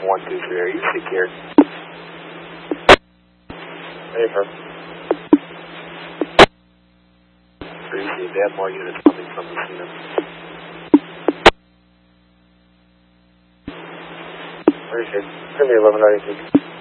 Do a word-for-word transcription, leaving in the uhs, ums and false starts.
one two three, are you secured? Hey, sir. Receive, they have more units coming from the scene. Appreciate it. Give me eleven ninety-six.